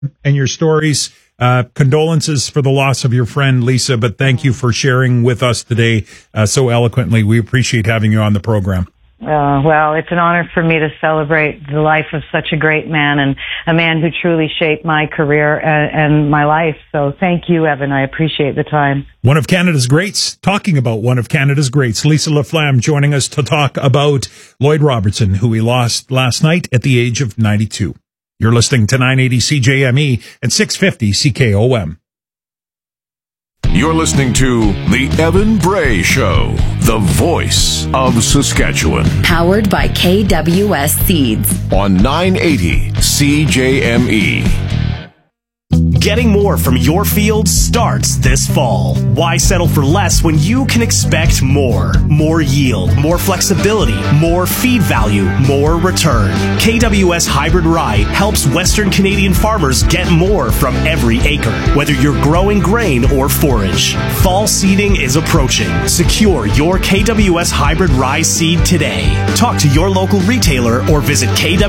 and your stories. Condolences for the loss of your friend, Lisa, but thank you for sharing with us today so eloquently. We appreciate having you on the program. Well, it's an honor for me to celebrate the life of such a great man and a man who truly shaped my career and my life. So thank you, Evan. I appreciate the time. One of Canada's greats, talking about one of Canada's greats, Lisa LaFlamme, joining us to talk about Lloyd Robertson, who we lost last night at the age of 92. You're listening to 980 CJME and 650 CKOM. You're listening to The Evan Bray Show, the voice of Saskatchewan. Powered by KWS Seeds. On 980 CJME. Getting more from your field starts this fall. Why settle for less when you can expect more? More yield, more flexibility, more feed value, more return. KWS Hybrid Rye helps Western Canadian farmers get more from every acre, whether you're growing grain or forage. Fall seeding is approaching. Secure your KWS Hybrid Rye seed today. Talk to your local retailer or visit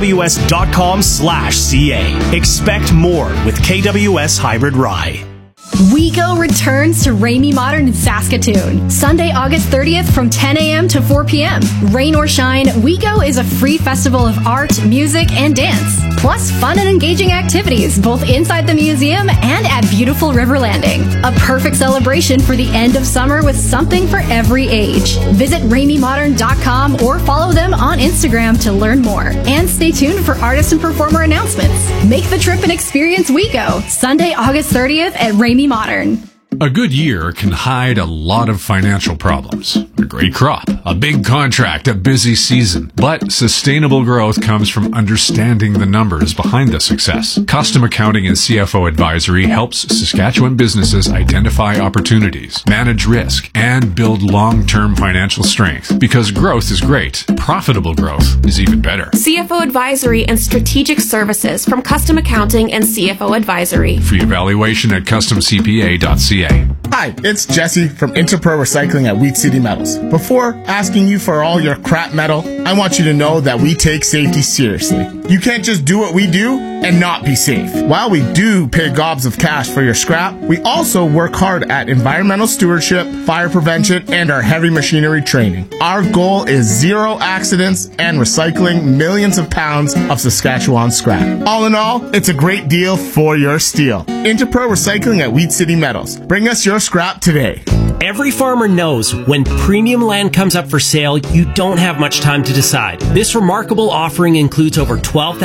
kws.com/ca. Expect more with KWS Hybrid Rye. WeGo returns to Ramey Modern in Saskatoon. Sunday, August 30th from 10 a.m. to 4 p.m. Rain or shine, WeGo is a free festival of art, music, and dance. Plus fun and engaging activities both inside the museum and at beautiful River Landing. A perfect celebration for the end of summer with something for every age. Visit RameyModern.com or follow them on Instagram to learn more. And stay tuned for artist and performer announcements. Make the trip and experience WeGo. Sunday, August 30th at Ramey Modern. A good year can hide a lot of financial problems. A great crop, a big contract, a busy season. But sustainable growth comes from understanding the numbers behind the success. Custom Accounting and CFO Advisory helps Saskatchewan businesses identify opportunities, manage risk, and build long-term financial strength. Because growth is great, profitable growth is even better. CFO Advisory and Strategic Services from Custom Accounting and CFO Advisory. Free evaluation at customcpa.ca. Hi, it's Jesse from Interpro Recycling at Wheat City Metals. Before asking you for all your crap metal, I want you to know that we take safety seriously. You can't just do what we do and not be safe. While we do pay gobs of cash for your scrap, we also work hard at environmental stewardship, fire prevention, and our heavy machinery training. Our goal is zero accidents and recycling millions of pounds of Saskatchewan scrap. All in all, it's a great deal for your steel. Interpro Recycling at Wheat City Metals. Bring us your scrap today. Every farmer knows when premium land comes up for sale, you don't have much time to decide. This remarkable offering includes over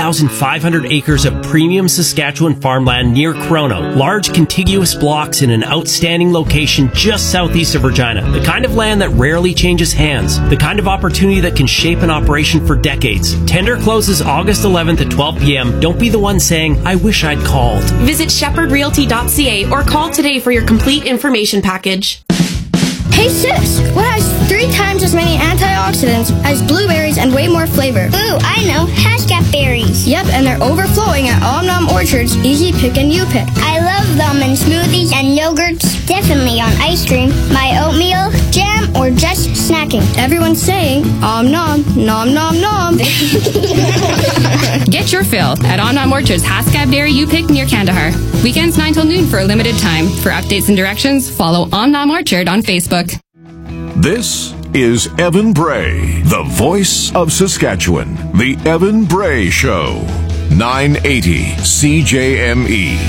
12,500 acres of premium Saskatchewan farmland near Chrono, large contiguous blocks in an outstanding location just southeast of Regina. The kind of land that rarely changes hands. The kind of opportunity that can shape an operation for decades. Tender closes August 11th at 12 p.m. Don't be the one saying, I wish I'd called. Visit shepherdrealty.ca or call today for your complete information package. Hey sis, what has 3 times as many antioxidants as blueberries and way more flavor? Ooh, I know, Haskap berries. Yep, and they're overflowing at Om Nom Orchard's Easy Pick and You Pick. I love them in smoothies and yogurts, definitely on ice cream, my oatmeal, jam, or just snacking. Everyone's saying, Om Nom, Nom Nom Nom. Get your fill at Om Nom Orchard's Haskap Dairy You Pick near Kandahar. Weekends 9 till noon for a limited time. For updates and directions, follow Om Nom Orchard on Facebook. This is Evan Bray, the voice of Saskatchewan. The Evan Bray Show, 980 CJME.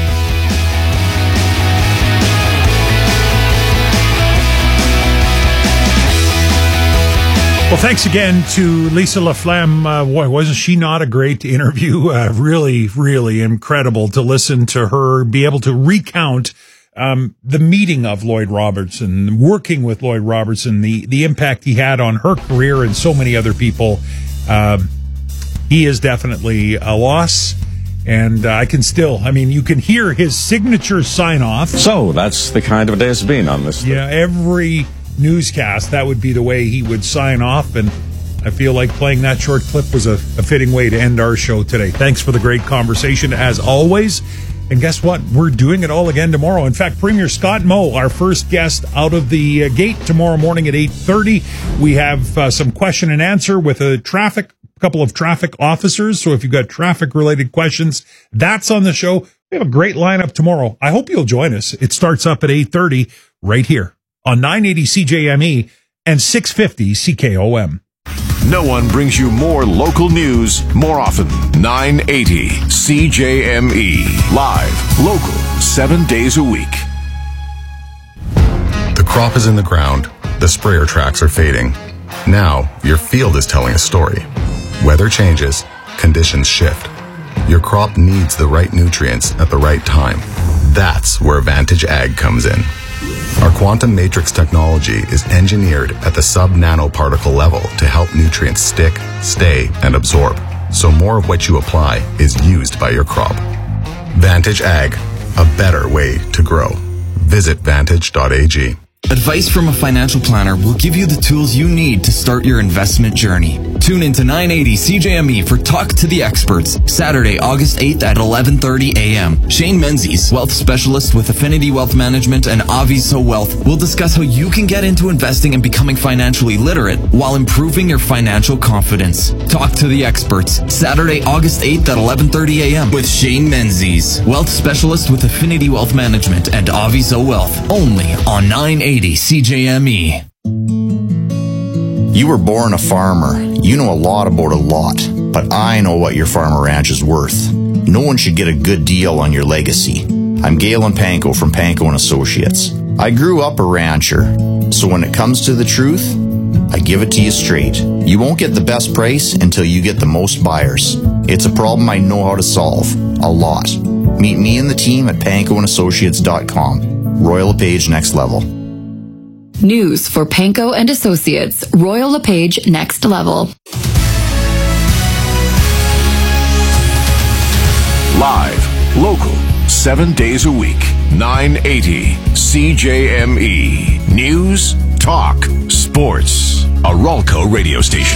Well, thanks again to Lisa LaFlamme. Boy, wasn't she not a great interview? Really, really incredible to listen to her be able to recount the meeting of Lloyd Robertson, working with Lloyd Robertson, the impact he had on her career and so many other people. He is definitely a loss. And you can hear his signature sign off. So that's the kind of day it's been on this. Yeah, every newscast, that would be the way he would sign off. And I feel like playing that short clip was a fitting way to end our show today. Thanks for the great conversation, as always. And guess what? We're doing it all again tomorrow. In fact, Premier Scott Moe, our first guest out of the gate tomorrow morning at 8:30. We have some question and answer with a traffic couple of traffic officers. So if you've got traffic related questions, that's on the show. We have a great lineup tomorrow. I hope you'll join us. It starts up at 8:30 right here on 980 CJME and 650 CKOM. No one brings you more local news more often. 980 CJME. Live, local, 7 days a week. The crop is in the ground. The sprayer tracks are fading. Now, your field is telling a story. Weather changes. Conditions shift. Your crop needs the right nutrients at the right time. That's where Vantage Ag comes in. Our quantum matrix technology is engineered at the sub-nanoparticle level to help nutrients stick, stay, and absorb, so more of what you apply is used by your crop. Vantage Ag, a better way to grow. Visit vantage.ag. Advice from a financial planner will give you the tools you need to start your investment journey. Tune into 980 CJME for Talk to the Experts, Saturday, August 8th at 11:30 a.m. Shane Menzies, wealth specialist with Affinity Wealth Management and Aviso Wealth, will discuss how you can get into investing and becoming financially literate while improving your financial confidence. Talk to the Experts, Saturday, August 8th at 11:30 a.m. with Shane Menzies, wealth specialist with Affinity Wealth Management and Aviso Wealth, only on 980 CJME. You were born a farmer. You know a lot about a lot, but I know what your farm or ranch is worth. No one should get a good deal on your legacy. I'm Galen Panko from Panko & Associates. I grew up a rancher, so when it comes to the truth, I give it to you straight. You won't get the best price until you get the most buyers. It's a problem I know how to solve. A lot. Meet me and the team at pankoandassociates.com. Royal LePage Next Level. News for Panko and Associates, Royal LePage Next Level. Live, local, 7 days a week. 980 CJME. News, talk, sports. A Ralco radio station.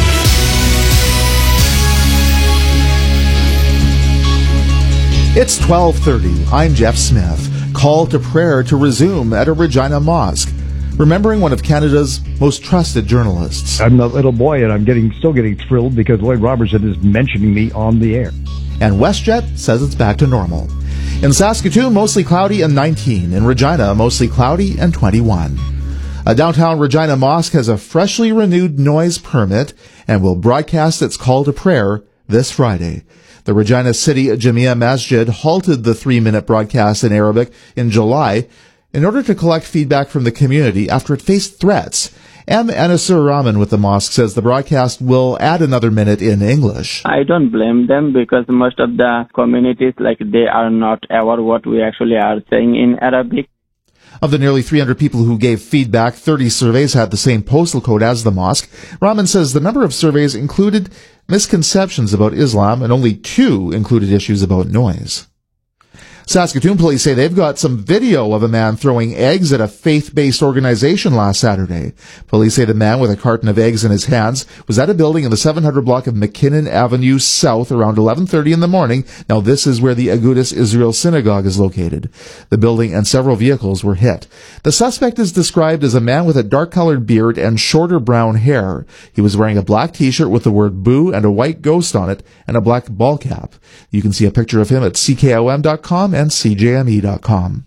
It's 12:30. I'm Jeff Smith. Call to prayer to resume at a Regina mosque, remembering one of Canada's most trusted journalists. I'm a little boy, and I'm still getting thrilled because Lloyd Robertson is mentioning me on the air. And WestJet says it's back to normal. In Saskatoon, mostly cloudy and 19. In Regina, mostly cloudy and 21. A downtown Regina mosque has a freshly renewed noise permit and will broadcast its call to prayer this Friday. The Regina City Jamia Masjid halted the 3-minute broadcast in Arabic in July in order to collect feedback from the community after it faced threats. M. Anasur Rahman with the mosque says the broadcast will add another minute in English. I don't blame them because most of the communities, they are not aware what we actually are saying in Arabic. Of the nearly 300 people who gave feedback, 30 surveys had the same postal code as the mosque. Rahman says the number of surveys included misconceptions about Islam and only 2 included issues about noise. Saskatoon police say they've got some video of a man throwing eggs at a faith-based organization last Saturday. Police say the man with a carton of eggs in his hands was at a building in the 700 block of McKinnon Avenue South around 11:30 in the morning. Now, this is where the Agudas Israel Synagogue is located. The building and several vehicles were hit. The suspect is described as a man with a dark-colored beard and shorter brown hair. He was wearing a black T-shirt with the word boo and a white ghost on it and a black ball cap. You can see a picture of him at CKOM.com and CJME.com.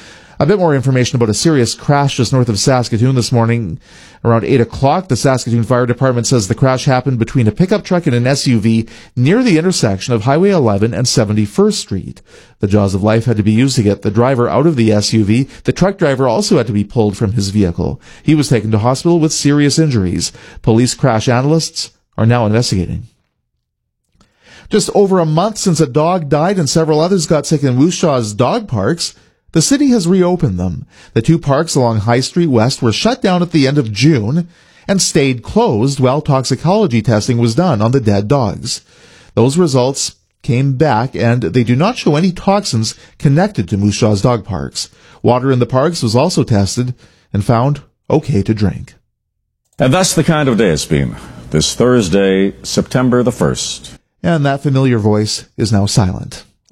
A bit more information about a serious crash just north of Saskatoon this morning. Around 8 o'clock, the Saskatoon Fire Department says the crash happened between a pickup truck and an SUV near the intersection of Highway 11 and 71st Street. The jaws of life had to be used to get the driver out of the SUV. The truck driver also had to be pulled from his vehicle. He was taken to hospital with serious injuries. Police crash analysts are now investigating. Just over a month since a dog died and several others got sick in Moose Jaw's dog parks, the city has reopened them. The 2 parks along High Street West were shut down at the end of June and stayed closed while toxicology testing was done on the dead dogs. Those results came back and they do not show any toxins connected to Moose Jaw's dog parks. Water in the parks was also tested and found okay to drink. And that's the kind of day it's been this Thursday, September the 1st. And that familiar voice is now silent.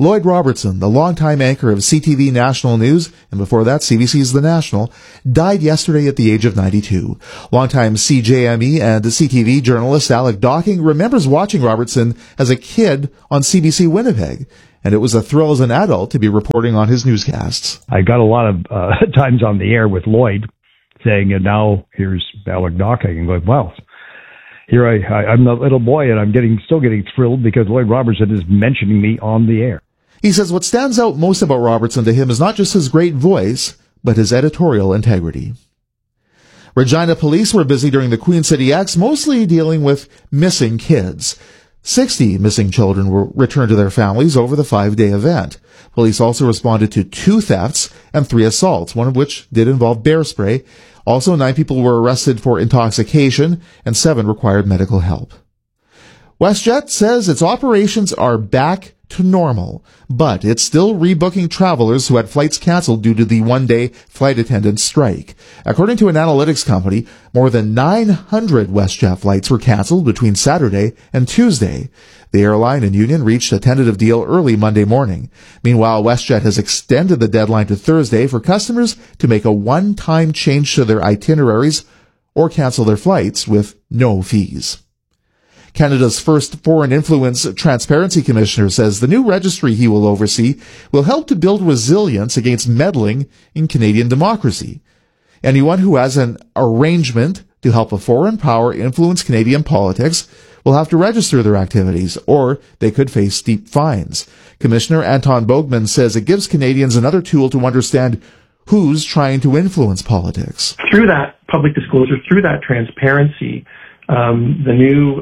Lloyd Robertson, the longtime anchor of CTV National News, and before that CBC's The National, died yesterday at the age of 92. Longtime CJME and CTV journalist Alec Docking remembers watching Robertson as a kid on CBC Winnipeg, and it was a thrill as an adult to be reporting on his newscasts. I got a lot of times on the air with Lloyd saying, and now here's Alec Docking, and going, well, here I'm the little boy, and I'm still getting thrilled because Lloyd Robertson is mentioning me on the air. He says what stands out most about Robertson to him is not just his great voice, but his editorial integrity. Regina police were busy during the Queen City X, mostly dealing with missing kids. 60 missing children were returned to their families over the 5-day event. Police also responded to 2 thefts and 3 assaults, one of which did involve bear spray. Also, 9 people were arrested for intoxication and 7 required medical help. WestJet says its operations are back to normal, but it's still rebooking travelers who had flights canceled due to the 1-day flight attendant strike. According to an analytics company, more than 900 WestJet flights were canceled between Saturday and Tuesday. The airline and union reached a tentative deal early Monday morning. Meanwhile, WestJet has extended the deadline to Thursday for customers to make a one-time change to their itineraries or cancel their flights with no fees. Canada's first Foreign Influence Transparency Commissioner says the new registry he will oversee will help to build resilience against meddling in Canadian democracy. Anyone who has an arrangement to help a foreign power influence Canadian politics will have to register their activities, or they could face steep fines. Commissioner Anton Bogman says it gives Canadians another tool to understand who's trying to influence politics. Through that public disclosure, through that transparency, the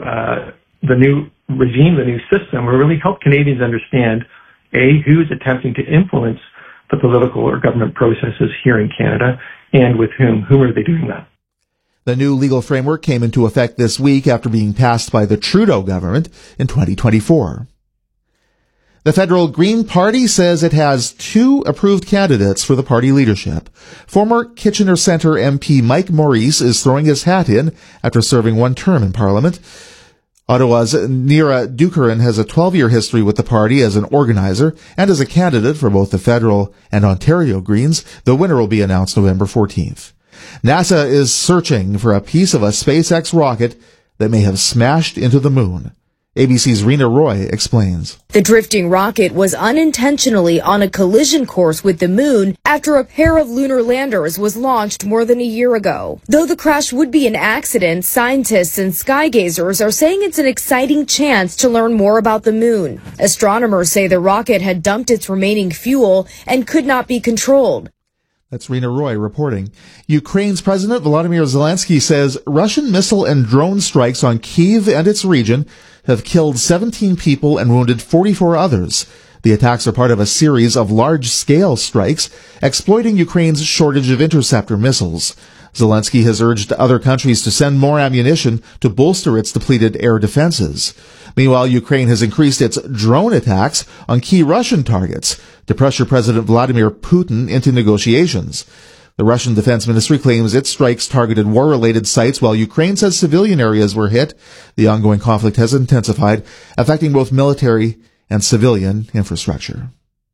new regime, the new system will really help Canadians understand, A, who's attempting to influence the political or government processes here in Canada, and with whom. Whom are they doing that? The new legal framework came into effect this week after being passed by the Trudeau government in 2024. The Federal Green Party says it has 2 approved candidates for the party leadership. Former Kitchener Centre MP Mike Maurice is throwing his hat in after serving 1 term in Parliament. Ottawa's Neera Dukaran has a 12-year history with the party as an organizer and as a candidate for both the federal and Ontario Greens. The winner will be announced November 14th. NASA is searching for a piece of a SpaceX rocket that may have smashed into the moon. ABC's Rena Roy explains. The drifting rocket was unintentionally on a collision course with the moon after a pair of lunar landers was launched more than a year ago. Though the crash would be an accident, scientists and skygazers are saying it's an exciting chance to learn more about the moon. Astronomers say the rocket had dumped its remaining fuel and could not be controlled. That's Rena Roy reporting. Ukraine's President Volodymyr Zelensky says Russian missile and drone strikes on Kyiv and its region have killed 17 people and wounded 44 others. The attacks are part of a series of large-scale strikes exploiting Ukraine's shortage of interceptor missiles. Zelensky has urged other countries to send more ammunition to bolster its depleted air defenses. Meanwhile, Ukraine has increased its drone attacks on key Russian targets to pressure President Vladimir Putin into negotiations. The Russian Defense Ministry claims its strikes targeted war-related sites, while Ukraine says civilian areas were hit. The ongoing conflict has intensified, affecting both military and civilian infrastructure.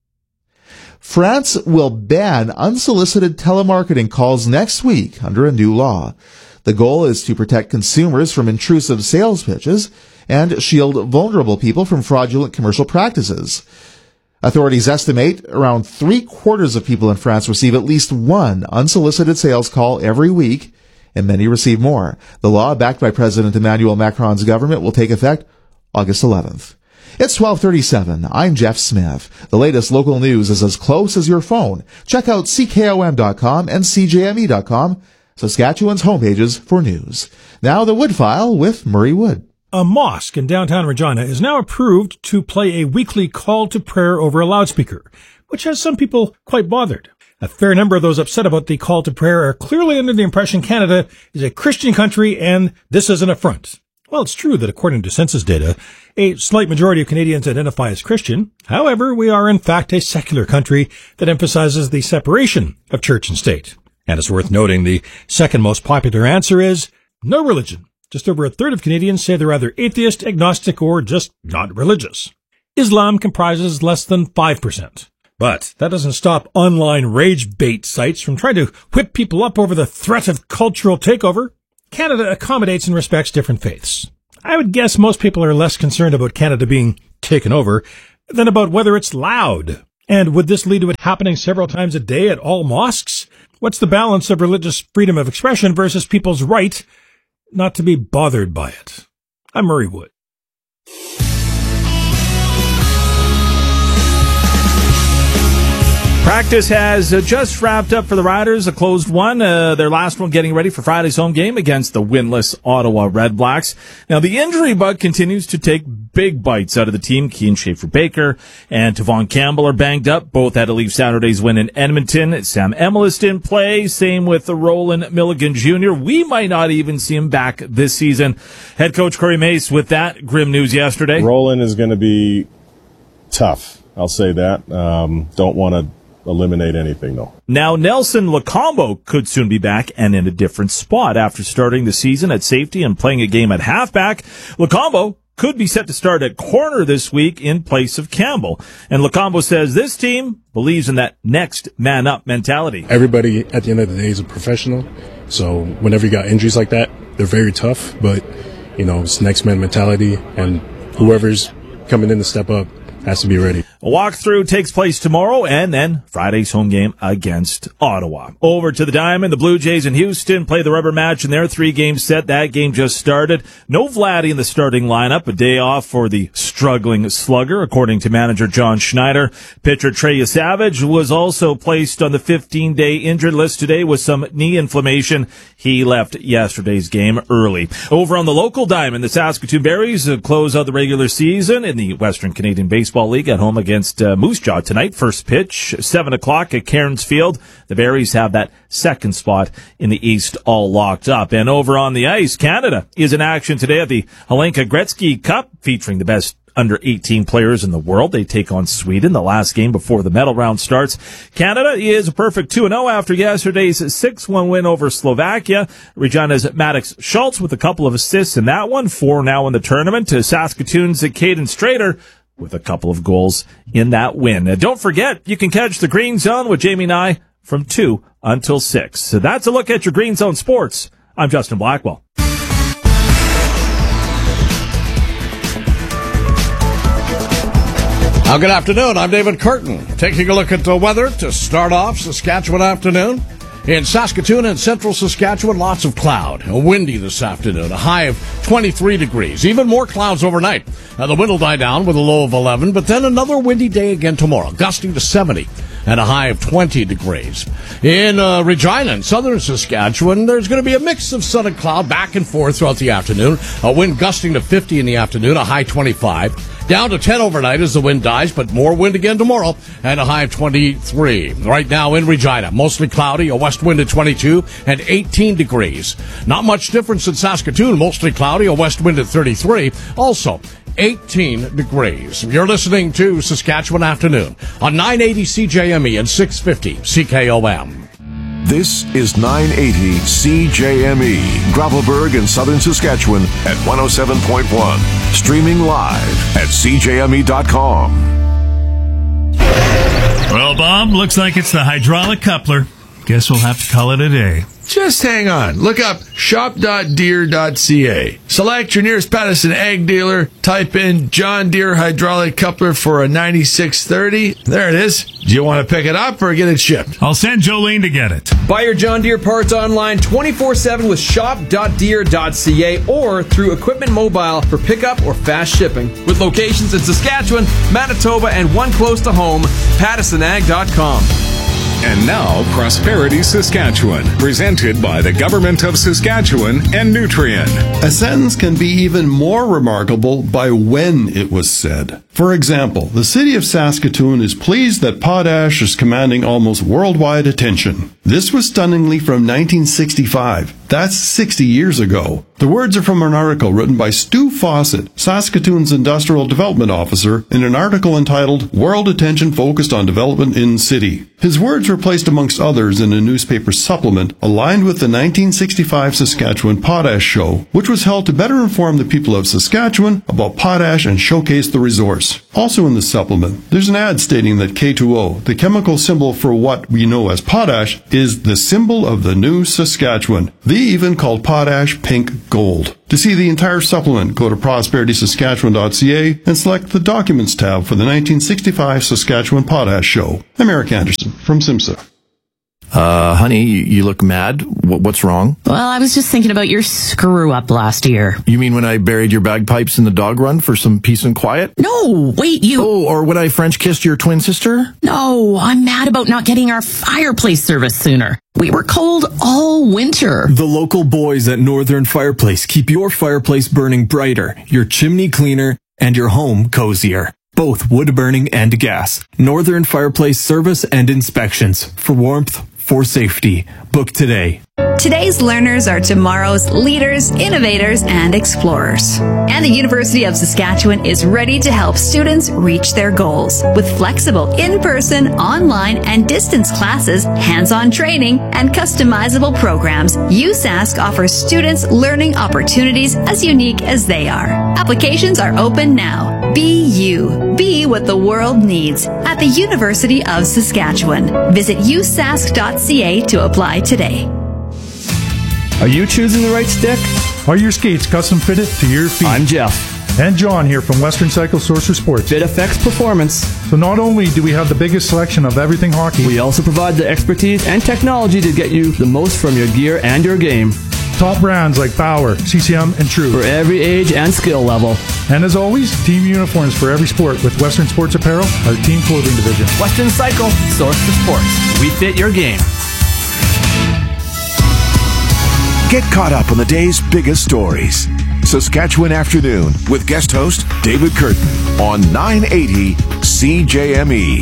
France will ban unsolicited telemarketing calls next week under a new law. The goal is to protect consumers from intrusive sales pitches and shield vulnerable people from fraudulent commercial practices. Authorities estimate around 3/4 of people in France receive at least one unsolicited sales call every week, and many receive more. The law, backed by President Emmanuel Macron's government, will take effect August 11th. It's 12:37. I'm Jeff Smith. The latest local news is as close as your phone. Check out CKOM.com and CJME.com, Saskatchewan's homepages for news. Now the Woodfile with Murray Wood. A mosque in downtown Regina is now approved to play a weekly call to prayer over a loudspeaker, which has some people quite bothered. A fair number of those upset about the call to prayer are clearly under the impression Canada is a Christian country and this is an affront. Well, it's true that according to census data, a slight majority of Canadians identify as Christian. However, we are in fact a secular country that emphasizes the separation of church and state. And it's worth noting the second most popular answer is no religion. Just over a third of Canadians say they're either atheist, agnostic, or just not religious. Islam comprises less than 5%. But that doesn't stop online rage bait sites from trying to whip people up over the threat of cultural takeover. Canada accommodates and respects different faiths. I would guess most people are less concerned about Canada being taken over than about whether it's loud. And would this lead to it happening several times a day at all mosques? What's the balance of religious freedom of expression versus people's right not to be bothered by it? I'm Murray Wood. Practice has just wrapped up for the Riders, a closed one, their last one getting ready for Friday's home game against the winless Ottawa Red Blacks. Now, the injury bug continues to take big bites out of the team. Kean Schaefer-Baker and Tavon Campbell are banged up. Both had to leave Saturday's win in Edmonton. Sam Emilus didn't play. Same with Roland Milligan Jr. We might not even see him back this season. Head coach Corey Mace with that grim news yesterday. Roland is going to be tough. I'll say that. Don't want to eliminate anything, though. Now, Nelson Lacombo could soon be back and in a different spot after starting the season at safety and playing a game at halfback. Lacombo could be set to start at corner this week in place of Campbell. And Lacombo says this team believes in that next man-up mentality. Everybody, at the end of the day, is a professional. So whenever you got injuries like that, they're very tough. But, it's next man mentality. And whoever's coming in to step up has to be ready. A walkthrough takes place tomorrow and then Friday's home game against Ottawa. Over to the Diamond. The Blue Jays in Houston play the rubber match in their 3-game set. That game just started. No Vladdy in the starting lineup. A day off for the struggling slugger, according to manager John Schneider. Pitcher Trey Savage was also placed on the 15-day injured list today with some knee inflammation. He left yesterday's game early. Over on the local Diamond, the Saskatoon Berries close out the regular season in the Western Canadian Baseball League at home against Moose Jaw tonight. First pitch, 7 o'clock at Cairns Field. The Berries have that second spot in the East all locked up. And over on the ice, Canada is in action today at the Helenka Gretzky Cup, featuring the best under 18 players in the world. They take on Sweden, the last game before the medal round starts. Canada is a perfect 2-0 after yesterday's 6-1 win over Slovakia. Regina's Maddox Schultz with a couple of assists in that one. 4 now in the tournament. To Saskatoon's Caden Strader with a couple of goals in that win. Don't forget, you can catch the Green Zone with Jamie Nye from 2 until 6. So that's a look at your Green Zone sports. I'm Justin Blackwell. Good afternoon. I'm David Curtin. Taking a look at the weather to start off Saskatchewan afternoon. In Saskatoon and central Saskatchewan, lots of cloud. Windy this afternoon, a high of 23 degrees. Even more clouds overnight. The wind will die down with a low of 11, but then another windy day again tomorrow, gusting to 70 and a high of 20 degrees. In Regina in southern Saskatchewan, there's going to be a mix of sun and cloud back and forth throughout the afternoon. A wind gusting to 50 in the afternoon, a high 25. Down to 10 overnight as the wind dies, but more wind again tomorrow, and a high of 23. Right now in Regina, mostly cloudy, a west wind at 22 and 18 degrees. Not much difference in Saskatoon, mostly cloudy, a west wind at 33. Also, 18 degrees. You're listening to Saskatchewan Afternoon on 980 CJME and 650 CKOM. This is 980 CJME, Gravelburg in southern Saskatchewan at 107.1. Streaming live at CJME.com. Well, Bob, looks like it's the hydraulic coupler. Guess we'll have to call it a day. Just hang on. Look up shop.deere.ca. Select your nearest Patterson ag dealer. Type in John Deere hydraulic coupler for a 9630. There it is. Do you want to pick it up or get it shipped? I'll send Jolene to get it. Buy your John Deere parts online 24/7 with shop.deere.ca or through Equipment Mobile for pickup or fast shipping. With locations in Saskatchewan, Manitoba, and one close to home, PattersonAg.com. And now, Prosperity Saskatchewan, presented by the Government of Saskatchewan and Nutrien. A sentence can be even more remarkable by when it was said. For example, the city of Saskatoon is pleased that potash is commanding almost worldwide attention. This was stunningly from 1965. That's 60 years ago. The words are from an article written by Stu Fawcett, Saskatoon's Industrial Development Officer, in an article entitled World Attention Focused on Development in City. His words were placed amongst others in a newspaper supplement aligned with the 1965 Saskatchewan Potash Show, which was held to better inform the people of Saskatchewan about potash and showcase the resource. source. Also in the supplement, there's an ad stating that K2O, the chemical symbol for what we know as potash, is the symbol of the new Saskatchewan. They even called potash pink gold. To see the entire supplement, go to prosperitysaskatchewan.ca and select the Documents tab for the 1965 Saskatchewan Potash Show. I'm Eric Anderson from SIMSA. Honey, you look mad. What's wrong? Well, I was just thinking about your screw-up last year. You mean when I buried your bagpipes in the dog run for some peace and quiet? No, wait, you... Oh, or when I French kissed your twin sister? No, I'm mad about not getting our fireplace service sooner. We were cold all winter. The local boys at Northern Fireplace keep your fireplace burning brighter, your chimney cleaner, and your home cozier. Both wood burning and gas. Northern Fireplace service and inspections. For warmth, for safety. Book today. Today's learners are tomorrow's leaders, innovators, and explorers. And the University of Saskatchewan is ready to help students reach their goals. With flexible in-person, online, and distance classes, hands-on training, and customizable programs, USask offers students learning opportunities as unique as they are. Applications are open now. Be you. Be what the world needs at the University of Saskatchewan. Visit usask.ca to apply today. Are you choosing the right stick? Are your skates custom fitted to your feet? I'm Jeff. And John here from Western Cycle Sorcerer Sports. Fit affects performance. So not only do we have the biggest selection of everything hockey, we also provide the expertise and technology to get you the most from your gear and your game. Top brands like Bauer, CCM, and True. For every age and skill level. And as always, team uniforms for every sport with Western Sports Apparel, our team clothing division. Western Cycle, source for sports. We fit your game. Get caught up on the day's biggest stories. Saskatchewan Afternoon with guest host David Curtin on 980 CJME.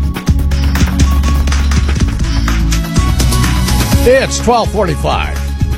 It's 12:45.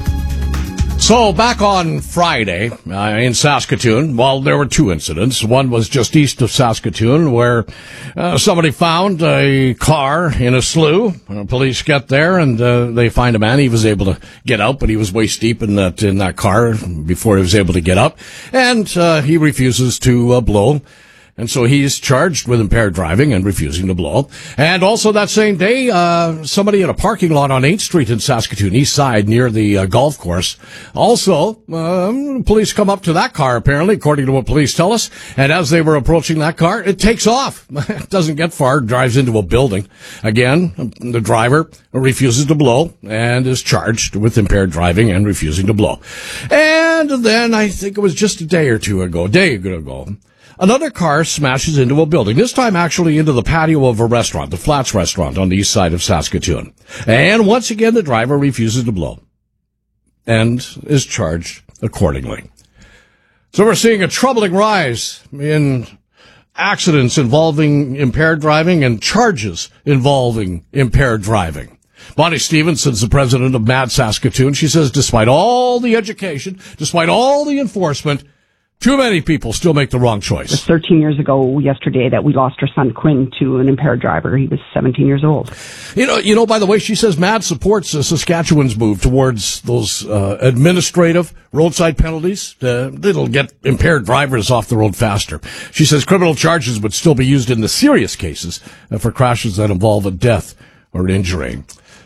So back on Friday in Saskatoon, well, there were two incidents. One was just east of Saskatoon where somebody found a car in a slough. Police get there and they find a man. He was able to get out, but he was waist deep in that car before he was able to get up. And he refuses to blow. And so he's charged with impaired driving and refusing to blow. And also that same day, somebody in a parking lot on 8th Street in Saskatoon, east side, near the golf course. Also, police come up to that car, apparently, according to what police tell us. And as they were approaching that car, it takes off. It doesn't get far, drives into a building. Again, the driver refuses to blow and is charged with impaired driving and refusing to blow. And then, I think it was just a day ago, another car smashes into a building, this time actually into the patio of a restaurant, the Flats restaurant on the east side of Saskatoon. And once again, the driver refuses to blow and is charged accordingly. So we're seeing a troubling rise in accidents involving impaired driving and charges involving impaired driving. Bonnie Stevenson's the president of MAD Saskatoon. She says despite all the education, despite all the enforcement, too many people still make the wrong choice. It was 13 years ago yesterday that we lost our son Quinn to an impaired driver. He was 17 years old. You know, by the way, she says MAD supports Saskatchewan's move towards those administrative roadside penalties. That'll get impaired drivers off the road faster. She says criminal charges would still be used in the serious cases for crashes that involve a death or an injury.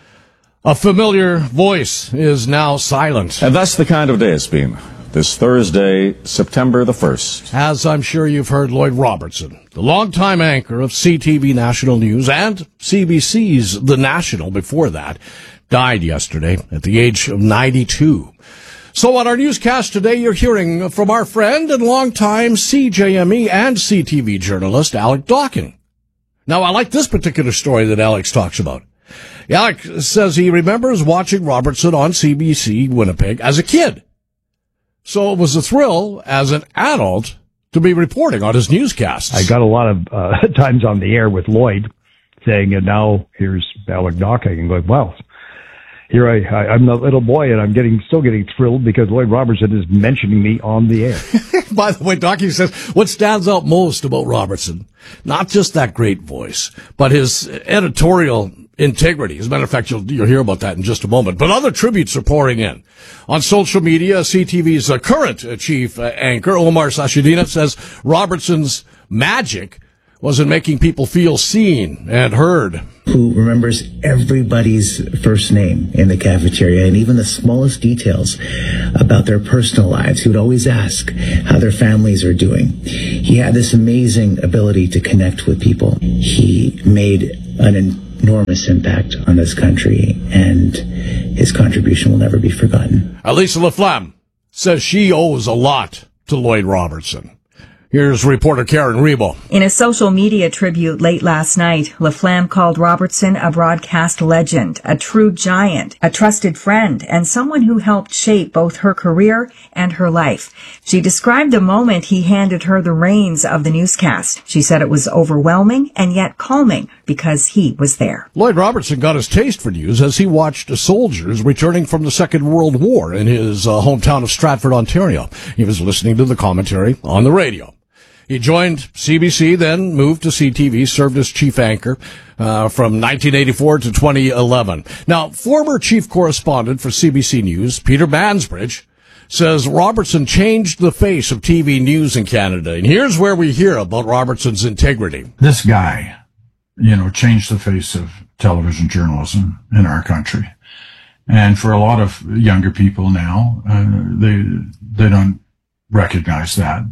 A familiar voice is now silent. And that's the kind of day it's been. This Thursday, September the 1st. As I'm sure you've heard, Lloyd Robertson, the longtime anchor of CTV National News and CBC's The National before that, died yesterday at the age of 92. So on our newscast today, you're hearing from our friend and longtime CJME and CTV journalist, Alec Docking. Now, I like this particular story that Alex talks about. Alec says he remembers watching Robertson on CBC Winnipeg as a kid. So it was a thrill as an adult to be reporting on his newscasts. I got a lot of times on the air with Lloyd saying, and now here's Alec Docking, and going, well, here I'm a little boy, and I'm still getting thrilled because Lloyd Robertson is mentioning me on the air. By the way, Docking says what stands out most about Robertson, not just that great voice, but his editorial integrity. As a matter of fact, you'll hear about that in just a moment. But other tributes are pouring in. On social media, CTV's current chief anchor, Omar Sashidina, says Robertson's magic was in making people feel seen and heard. Who remembers everybody's first name in the cafeteria and even the smallest details about their personal lives. He would always ask how their families are doing. He had this amazing ability to connect with people. He made an enormous impact on this country, and his contribution will never be forgotten. Elisa Laflamme says she owes a lot to Lloyd Robertson. Here's reporter Karen Rebo. In a social media tribute late last night, Laflamme called Robertson a broadcast legend, a true giant, a trusted friend, and someone who helped shape both her career and her life. She described the moment he handed her the reins of the newscast. She said it was overwhelming and yet calming because he was there. Lloyd Robertson got his taste for news as he watched soldiers returning from the Second World War in his hometown of Stratford, Ontario. He was listening to the commentary on the radio. He joined CBC, then moved to CTV, served as chief anchor from 1984 to 2011. Now, former chief correspondent for CBC News, Peter Bansbridge, says Robertson changed the face of TV news in Canada. And here's where we hear about Robertson's integrity. This guy, changed the face of television journalism in our country. And for a lot of younger people now, they don't recognize that.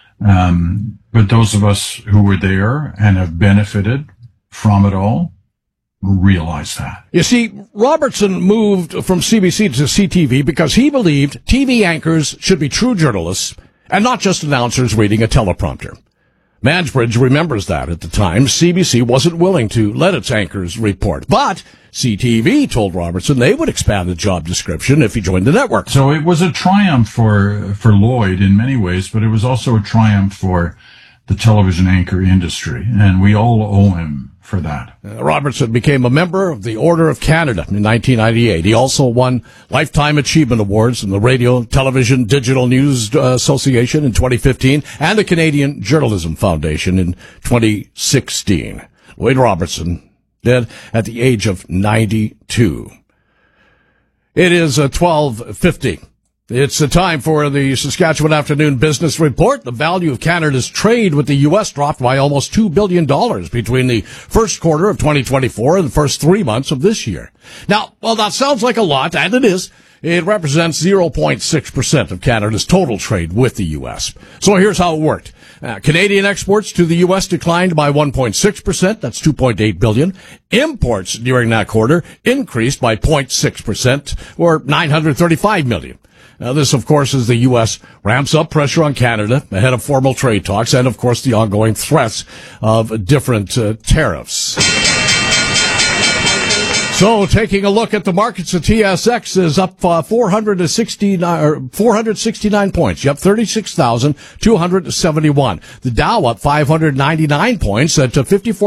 But those of us who were there and have benefited from it all realize that. You see, Robertson moved from CBC to CTV because he believed TV anchors should be true journalists and not just announcers reading a teleprompter. Mansbridge remembers that at the time, CBC wasn't willing to let its anchors report. But CTV told Robertson they would expand the job description if he joined the network. So it was a triumph for Lloyd in many ways, but it was also a triumph for the television anchor industry, and we all owe him for that. Robertson became a member of the Order of Canada in 1998. He also won Lifetime Achievement Awards from the Radio, Television, Digital News Association in 2015 and the Canadian Journalism Foundation in 2016. Lloyd Robertson dead at the age of 92. It is 12:50. It's the time for the Saskatchewan Afternoon Business Report. The value of Canada's trade with the U.S. dropped by almost $2 billion between the first quarter of 2024 and the first 3 months of this year. Now, while that sounds like a lot, and it is, it represents 0.6% of Canada's total trade with the U.S. So here's how it worked. Canadian exports to the U.S. declined by 1.6%. That's $2.8 billion. Imports during that quarter increased by 0.6%, or $935 million. Now, this, of course, as the U.S. ramps up pressure on Canada ahead of formal trade talks and, of course, the ongoing threats of different tariffs. So, taking a look at the markets, the TSX is up 469 points. Yep, 36,271. The Dow up 599 points at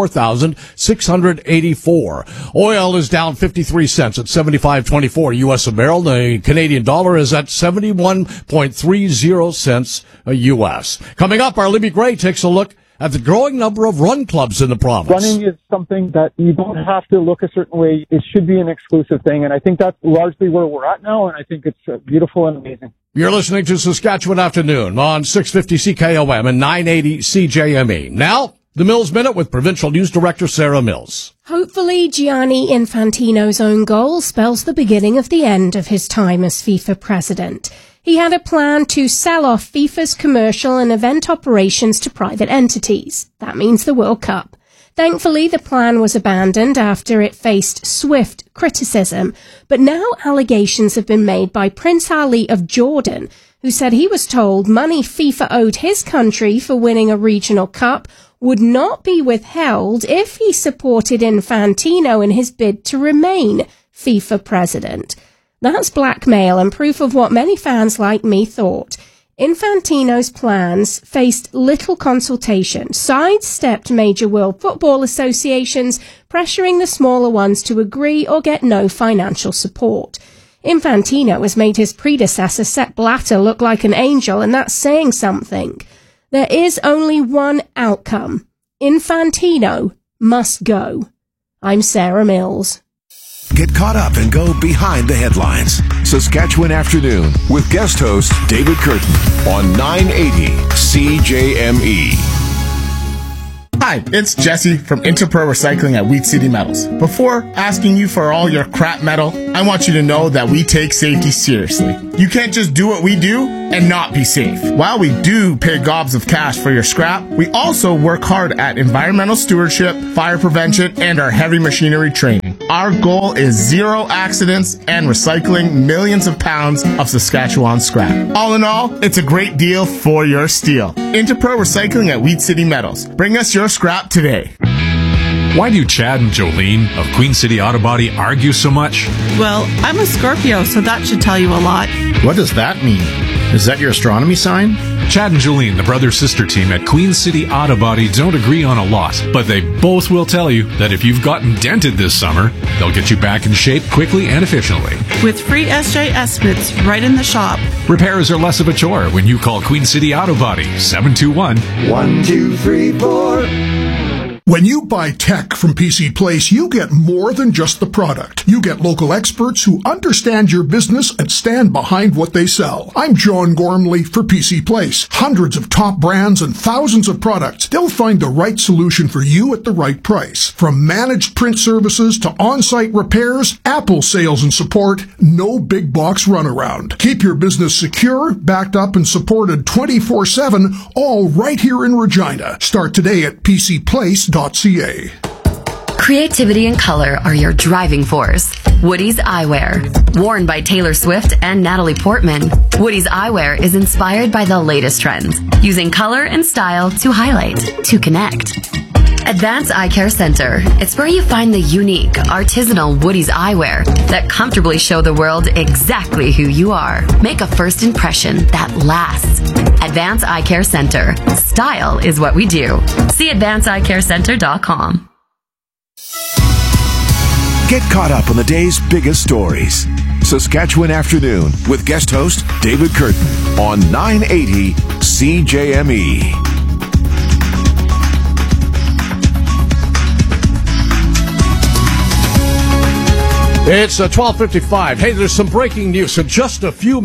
54,684. Oil is down 53 cents at 75.24 U.S. a barrel. The Canadian dollar is at 71.30 cents a U.S. Coming up, our Libby Gray takes a look at the growing number of run clubs in the province. Running is something that you don't have to look a certain way. It should be an exclusive thing, and I think that's largely where we're at now, and I think it's beautiful and amazing. You're listening to Saskatchewan Afternoon on 650 CKOM and 980 CJME. Now, the Mills Minute with Provincial News Director Sarah Mills. Hopefully, Gianni Infantino's own goal spells the beginning of the end of his time as FIFA president. He had a plan to sell off FIFA's commercial and event operations to private entities. That means the World Cup. Thankfully, the plan was abandoned after it faced swift criticism, but now allegations have been made by Prince Ali of Jordan, who said he was told money FIFA owed his country for winning a regional cup would not be withheld if he supported Infantino in his bid to remain FIFA president. That's blackmail and proof of what many fans like me thought. Infantino's plans faced little consultation, sidestepped major world football associations, pressuring the smaller ones to agree or get no financial support. Infantino has made his predecessor Sepp Blatter look like an angel, and that's saying something. There is only one outcome. Infantino must go. I'm Sarah Mills. Get caught up and go behind the headlines. Saskatchewan Afternoon with guest host David Curtin on 980 CJME. Hi, it's Jesse from Interpro Recycling at Wheat City Metals. Before asking you for all your crap metal, I want you to know that we take safety seriously. You can't just do what we do and not be safe. While we do pay gobs of cash for your scrap, we also work hard at environmental stewardship, fire prevention, and our heavy machinery training. Our goal is 0 accidents and recycling millions of pounds of Saskatchewan scrap. All in all, it's a great deal for your steel. Interpro Recycling at Wheat City Metals. Bring us your scrap today. Why do Chad and Jolene of Queen City Auto Body argue so much? Well, I'm a Scorpio, so that should tell you a lot. What does that mean? Is that your astronomy sign? Chad and Jolene, the brother-sister team at Queen City Auto Body, don't agree on a lot, but they both will tell you that if you've gotten dented this summer, they'll get you back in shape quickly and efficiently. With free SJ estimates right in the shop. Repairs are less of a chore when you call Queen City Auto Body, 721-1234. When you buy tech from PC Place, you get more than just the product. You get local experts who understand your business and stand behind what they sell. I'm John Gormley for PC Place. Hundreds of top brands and thousands of products. They'll find the right solution for you at the right price. From managed print services to on-site repairs, Apple sales and support, no big box runaround. Keep your business secure, backed up and supported 24/7, all right here in Regina. Start today at PCPlace.ca. Creativity and color are your driving force. Woody's Eyewear. Worn by Taylor Swift and Natalie Portman, Woody's Eyewear is inspired by the latest trends, using color and style to highlight, to connect. Advanced Eye Care Center. It's where you find the unique, artisanal Woody's Eyewear that comfortably show the world exactly who you are. Make a first impression that lasts. Advanced Eye Care Center. Style is what we do. See AdvancedEyeCareCenter.com. Get caught up on the day's biggest stories. Saskatchewan Afternoon with guest host David Curtin on 980 CJME. It's 12:55. Hey, there's some breaking news. So just a couple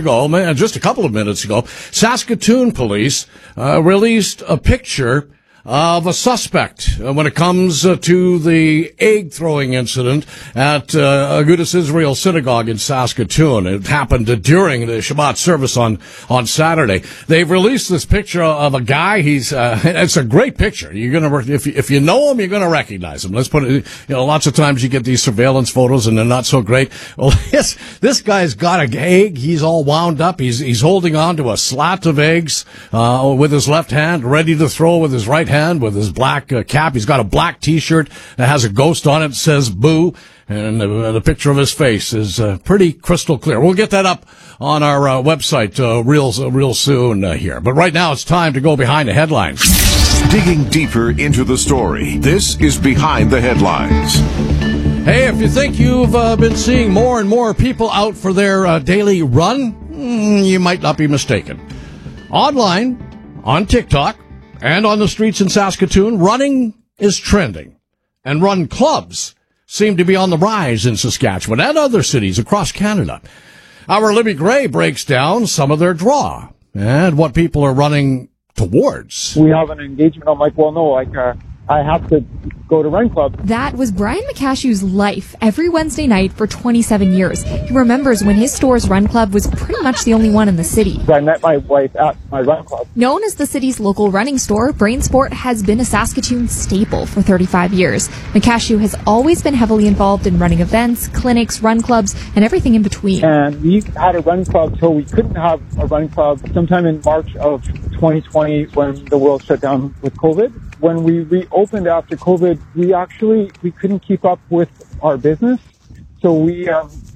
of minutes ago, Saskatoon police released a picture of a suspect when it comes to the egg throwing incident at Agudas Israel Synagogue in Saskatoon. It happened during the Shabbat service on Saturday. They've released this picture of a guy. It's a great picture. You're gonna, if you know him, you're gonna recognize him. Let's put it, lots of times you get these surveillance photos and they're not so great. Well, this guy's got an egg. He's all wound up. He's holding on to a slat of eggs, with his left hand, ready to throw with his right hand. With his black cap. He's got a black t-shirt that has a ghost on it that says boo, and the picture of his face is pretty crystal clear. We'll get that up on our website real soon here. But right now it's time to go behind the headlines. Digging deeper into the story, this is Behind the Headlines. Hey, if you think you've been seeing more and more people out for their daily run, you might not be mistaken. Online, on TikTok, and on the streets in Saskatoon, running is trending. And run clubs seem to be on the rise in Saskatchewan and other cities across Canada. Our Libby Gray breaks down some of their draw and what people are running towards. We have an engagement. I'm like, well, no, I have to go to Run Club. That was Brian McCashew's life every Wednesday night for 27 years. He remembers when his store's Run Club was pretty much the only one in the city. I met my wife at my Run Club. Known as the city's local running store, Brain Sport has been a Saskatoon staple for 35 years. McCashew has always been heavily involved in running events, clinics, run clubs, and everything in between. And we had a Run Club till we couldn't have a Run Club sometime in March of 2020 when the world shut down with COVID. When we reopened after COVID, we couldn't keep up with our business. So we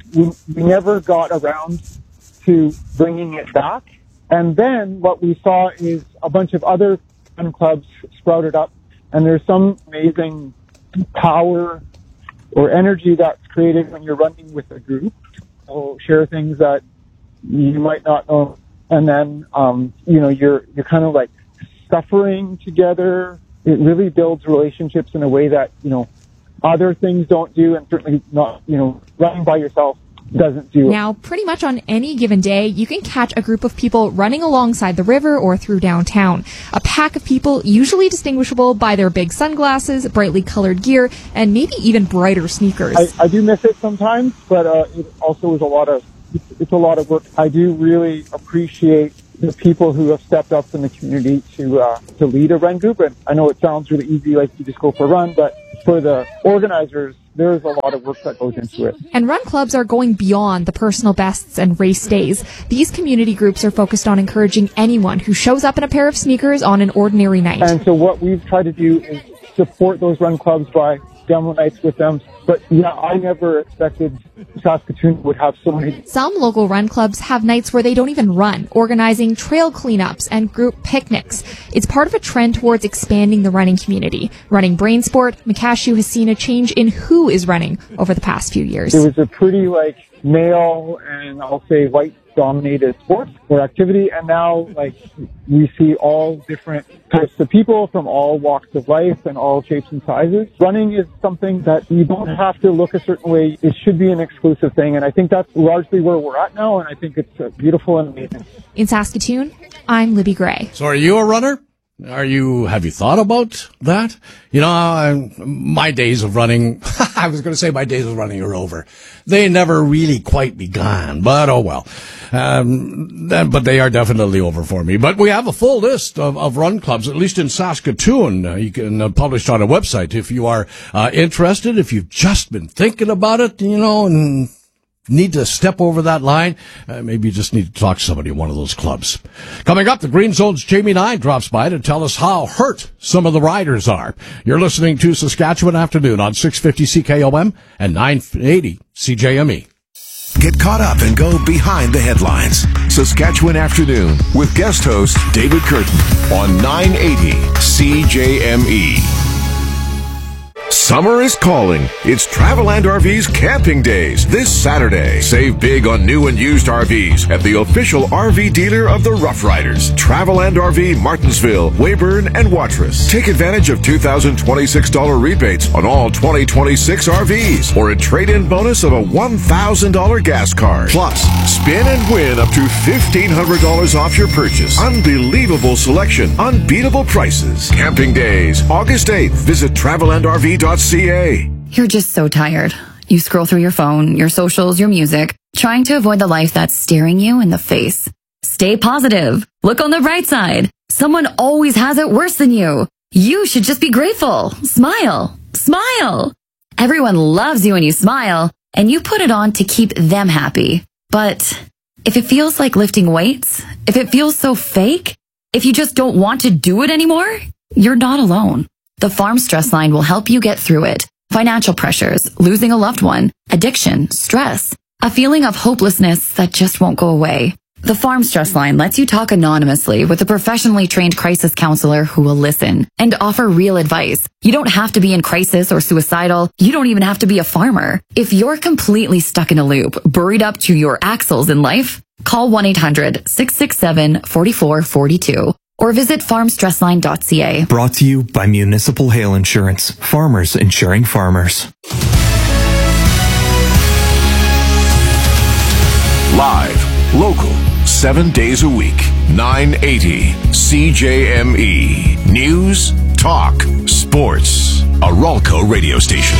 never got around to bringing it back. And then what we saw is a bunch of other run clubs sprouted up, and there's some amazing power or energy that's created when you're running with a group. We'll share things that you might not know. And then, you're kind of like suffering together. It really builds relationships in a way that, other things don't do, and certainly not, running by yourself doesn't do it. Now, pretty much on any given day, you can catch a group of people running alongside the river or through downtown. A pack of people usually distinguishable by their big sunglasses, brightly colored gear, and maybe even brighter sneakers. I do miss it sometimes, but it also is it's a lot of work. I do really appreciate the people who have stepped up in the community to lead a run group. And I know it sounds really easy, like you just go for a run, but for the organizers, there's a lot of work that goes into it. And run clubs are going beyond the personal bests and race days. These community groups are focused on encouraging anyone who shows up in a pair of sneakers on an ordinary night. And so what we've tried to do is support those run clubs by demo nights with them. But yeah, I never expected Saskatoon would have so many. Some local run clubs have nights where they don't even run, organizing trail cleanups and group picnics. It's part of a trend towards expanding the running community. Running Brain Sport, Makashu has seen a change in who is running over the past few years. It was a pretty male and I'll say white dominated sport or activity, and now we see all different types of people from all walks of life and all shapes and sizes. Running is something that you don't have to look a certain way. It should be an exclusive thing, and I think that's largely where we're at now, and I think it's beautiful and amazing. In Saskatoon, I'm Libby Gray. So are you a runner? Have you thought about that? My days of running, I was going to say my days of running are over. They never really quite began, but oh well. But they are definitely over for me. But we have a full list of run clubs, at least in Saskatoon. You can published on a website if you are interested, if you've just been thinking about it, and need to step over that line, maybe you just need to talk to somebody in one of those clubs. Coming up, the Green Zone's Jamie Nye drops by to tell us how hurt some of the riders are. You're listening to Saskatchewan Afternoon on 650 CKOM and 980 CJME. Get caught up and go behind the headlines. Saskatchewan Afternoon with guest host David Curtin on 980 CJME. Summer is calling. It's Traveland RV's Camping Days this Saturday. Save big on new and used RVs at the official RV dealer of the Rough Riders. Traveland RV, Martinsville, Weyburn, and Watrous. Take advantage of $2,026 rebates on all 2026 RVs or a trade-in bonus of a $1,000 gas card. Plus, spin and win up to $1,500 off your purchase. Unbelievable selection. Unbeatable prices. Camping Days, August 8th. Visit TravelandRV.ca. You're just so tired. You scroll through your phone, your socials, your music, trying to avoid the life that's staring you in the face. Stay positive. Look on the bright side. Someone always has it worse than you. You should just be grateful. Smile. Smile. Everyone loves you when you smile, and you put it on to keep them happy. But if it feels like lifting weights, if it feels so fake, if you just don't want to do it anymore, you're not alone. The Farm Stress Line will help you get through it. Financial pressures, losing a loved one, addiction, stress, a feeling of hopelessness that just won't go away. The Farm Stress Line lets you talk anonymously with a professionally trained crisis counselor who will listen and offer real advice. You don't have to be in crisis or suicidal. You don't even have to be a farmer. If you're completely stuck in a loop, buried up to your axles in life, call 1-800-667-4442. or visit farmstressline.ca. Brought to you by Municipal Hail Insurance. Farmers insuring farmers. Live, local, 7 days a week. 980 CJME. News, talk, sports. A Ralco radio station.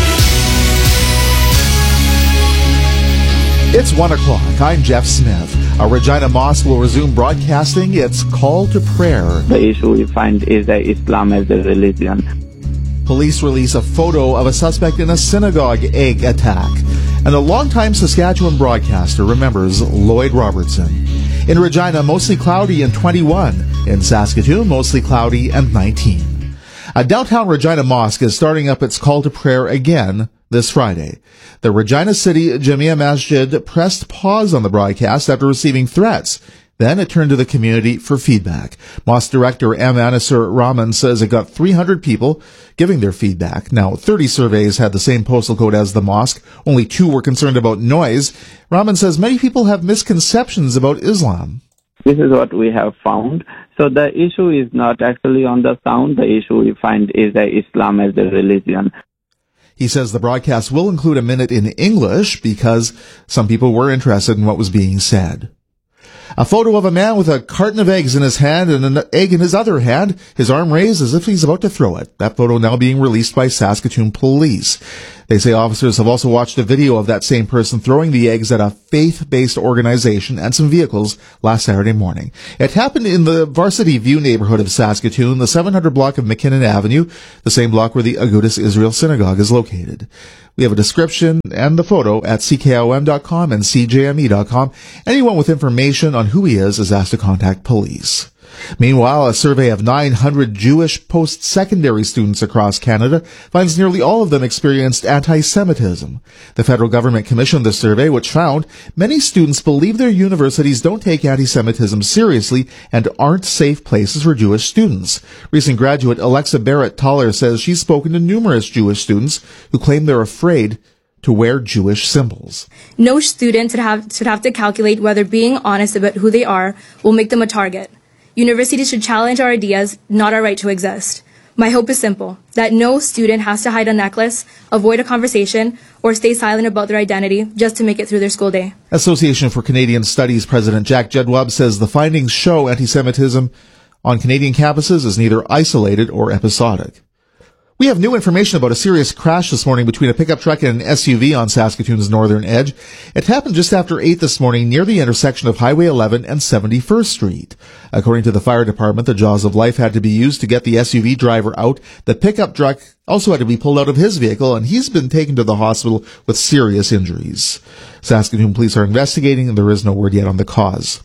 It's 1 o'clock. I'm Jeff Smith. A Regina Mosque will resume broadcasting its call to prayer. The issue we find is that Islam as a religion. Police release a photo of a suspect in a synagogue egg attack. And a longtime Saskatchewan broadcaster remembers Lloyd Robertson. In Regina, mostly cloudy and 21. In Saskatoon, mostly cloudy and 19. A downtown Regina Mosque is starting up its call to prayer again this Friday. The Regina City Jamia Masjid pressed pause on the broadcast after receiving threats. Then it turned to the community for feedback. Mosque Director M. Anasur Rahman says it got 300 people giving their feedback. Now, 30 surveys had the same postal code as the mosque. Only 2 were concerned about noise. Rahman says many people have misconceptions about Islam. This is what we have found. So the issue is not actually on the sound. The issue we find is that Islam as a religion. He says the broadcast will include a minute in English because some people were interested in what was being said. A photo of a man with a carton of eggs in his hand and an egg in his other hand, his arm raised as if he's about to throw it. That photo now being released by Saskatoon police. They say officers have also watched a video of that same person throwing the eggs at a faith-based organization and some vehicles last Saturday morning. It happened in the Varsity View neighborhood of Saskatoon, the 700 block of McKinnon Avenue, the same block where the Agudas Israel Synagogue is located. We have a description and the photo at ckom.com and cjme.com. Anyone with information on who he is asked to contact police. Meanwhile, a survey of 900 Jewish post-secondary students across Canada finds nearly all of them experienced anti-Semitism. The federal government commissioned the survey, which found many students believe their universities don't take anti-Semitism seriously and aren't safe places for Jewish students. Recent graduate Alexa Barrett-Toller says she's spoken to numerous Jewish students who claim they're afraid to wear Jewish symbols. No student should have to calculate whether being honest about who they are will make them a target. Universities should challenge our ideas, not our right to exist. My hope is simple, that no student has to hide a necklace, avoid a conversation, or stay silent about their identity just to make it through their school day. Association for Canadian Studies President Jack Jedwab says the findings show anti-Semitism on Canadian campuses is neither isolated or episodic. We have new information about a serious crash this morning between a pickup truck and an SUV on Saskatoon's northern edge. It happened just after 8 this morning near the intersection of Highway 11 and 71st Street. According to the fire department, the jaws of life had to be used to get the SUV driver out. The pickup truck also had to be pulled out of his vehicle, and he's been taken to the hospital with serious injuries. Saskatoon police are investigating, and there is no word yet on the cause.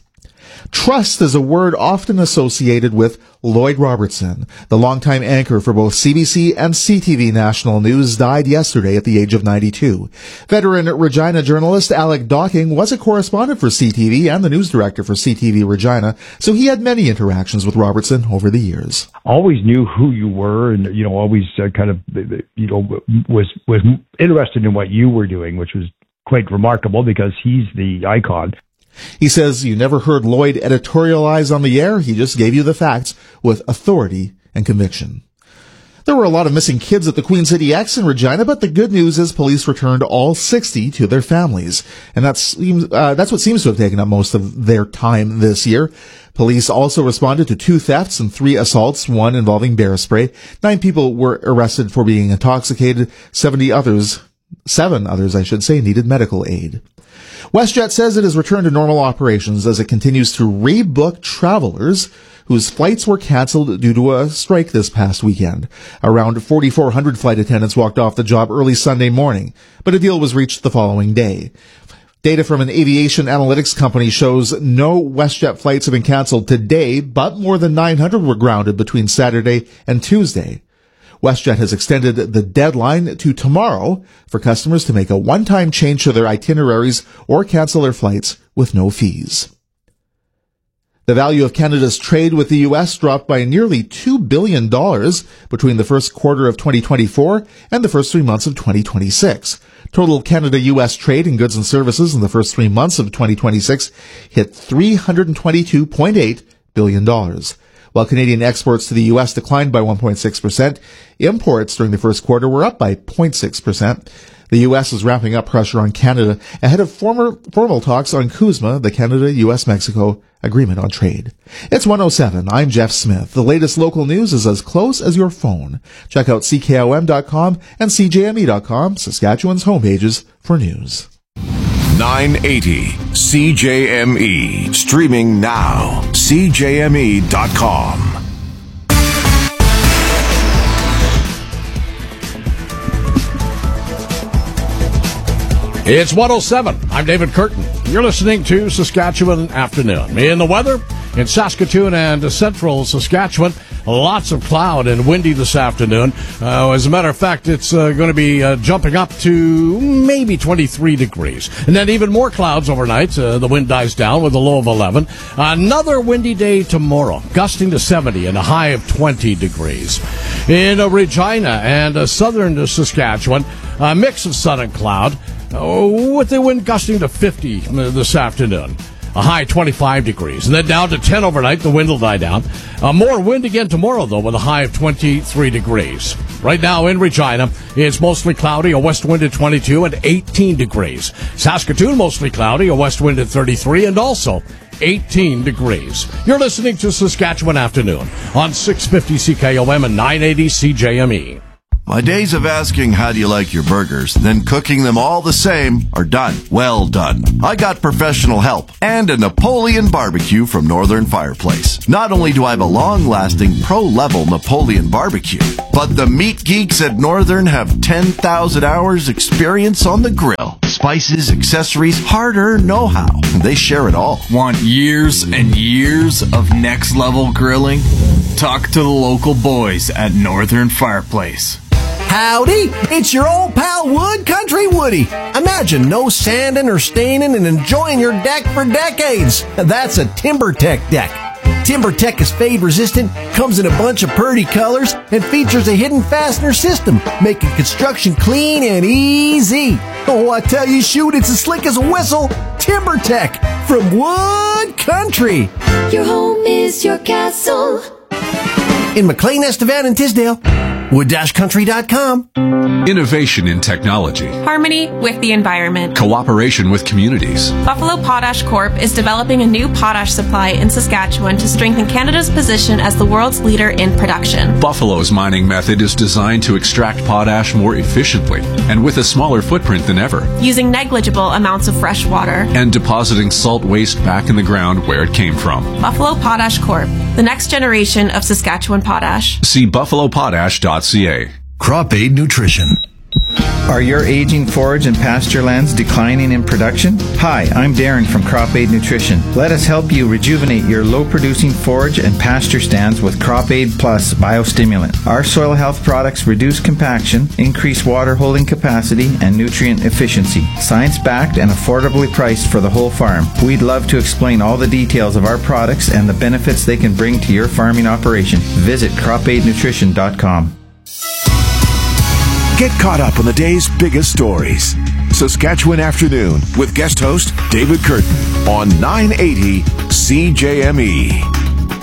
Trust is a word often associated with Lloyd Robertson. The longtime anchor for both CBC and CTV National News died yesterday at the age of 92. Veteran Regina journalist Alec Docking was a correspondent for CTV and the news director for CTV Regina, so he had many interactions with Robertson over the years. Always knew who you were and, always was interested in what you were doing, which was quite remarkable because he's the icon. He says you never heard Lloyd editorialize on the air. He just gave you the facts with authority and conviction. There were a lot of missing kids at the Queen City X in Regina, but the good news is police returned all 60 to their families. And that's what seems to have taken up most of their time this year. Police also responded to 2 thefts and 3 assaults, one involving bear spray. 9 people were arrested for being intoxicated. 7 others, needed medical aid. WestJet says it has returned to normal operations as it continues to rebook travelers whose flights were canceled due to a strike this past weekend. Around 4,400 flight attendants walked off the job early Sunday morning, but a deal was reached the following day. Data from an aviation analytics company shows no WestJet flights have been canceled today, but more than 900 were grounded between Saturday and Tuesday. WestJet has extended the deadline to tomorrow for customers to make a one-time change to their itineraries or cancel their flights with no fees. The value of Canada's trade with the U.S. dropped by nearly $2 billion between the first quarter of 2024 and the first 3 months of 2026. Total Canada-U.S. trade in goods and services in the first 3 months of 2026 hit $322.8 billion. While Canadian exports to the U.S. declined by 1.6%, imports during the first quarter were up by 0.6%. The U.S. is ramping up pressure on Canada ahead of formal talks on CUSMA, the Canada-U.S.-Mexico Agreement on Trade. It's 1:07. I'm Jeff Smith. The latest local news is as close as your phone. Check out ckom.com and cjme.com, Saskatchewan's homepages for news. 980 CJME. Streaming now. CJME.com. It's 1:07. I'm David Curtin. You're listening to Saskatchewan Afternoon. In the weather, in Saskatoon and central Saskatchewan, lots of cloud and windy this afternoon. As a matter of fact, it's going to be jumping up to maybe 23 degrees. And then even more clouds overnight. The wind dies down with a low of 11. Another windy day tomorrow, gusting to 70 and a high of 20 degrees. In Regina and southern Saskatchewan, a mix of sun and cloud, with the wind gusting to 50 this afternoon. a high 25 degrees. And then down to 10 overnight, the wind will die down. More wind again tomorrow, though, with a high of 23 degrees. Right now in Regina, it's mostly cloudy, a west wind at 22 and 18 degrees. Saskatoon, mostly cloudy, a west wind at 33 and also 18 degrees. You're listening to Saskatchewan Afternoon on 650 CKOM and 980 CJME. My days of asking how do you like your burgers, then cooking them all the same are done. Well done. I got professional help and a Napoleon barbecue from Northern Fireplace. Not only do I have a long-lasting pro-level Napoleon barbecue, but the meat geeks at Northern have 10,000 hours experience on the grill. Spices, accessories, hard-earned know-how. They share it all. Want years and years of next-level grilling? Talk to the local boys at Northern Fireplace. Howdy, it's your old pal Wood Country Woody. Imagine no sanding or staining and enjoying your deck for decades. That's a TimberTech deck. TimberTech is fade resistant, comes in a bunch of pretty colors, and features a hidden fastener system, making construction clean and easy. Oh, I tell you, shoot, it's as slick as a whistle. TimberTech from Wood Country. Your home is your castle. In McLean, Estevan, and Tisdale. Wood-country.com. Innovation in technology. Harmony with the environment. Cooperation with communities. Buffalo Potash Corp is developing a new potash supply in Saskatchewan to strengthen Canada's position as the world's leader in production. Buffalo's mining method is designed to extract potash more efficiently and with a smaller footprint than ever. Using negligible amounts of fresh water. And depositing salt waste back in the ground where it came from. Buffalo Potash Corp, the next generation of Saskatchewan potash. See buffalopotash.ca. Crop Aid Nutrition. Are your aging forage and pasture lands declining in production? Hi, I'm Darren from Crop Aid Nutrition. Let us help you rejuvenate your low-producing forage and pasture stands with Crop Aid Plus biostimulant. Our soil health products reduce compaction, increase water holding capacity, and nutrient efficiency. Science-backed and affordably priced for the whole farm. We'd love to explain all the details of our products and the benefits they can bring to your farming operation. Visit cropaidnutrition.com. Get caught up on the day's biggest stories. Saskatchewan Afternoon with guest host David Curtin on 980 CJME.